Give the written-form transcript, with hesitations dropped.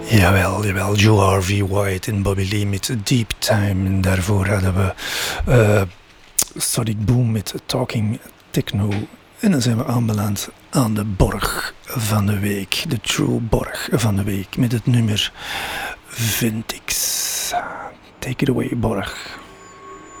Jawel. Joe Harvey White en Bobby Lee met Deep Time. En daarvoor hadden we Sonic Boom met Talking Techno. En dan zijn we aanbeland aan de borg van de week. De true borg van de week met het nummer Vintix. Take it away, borg.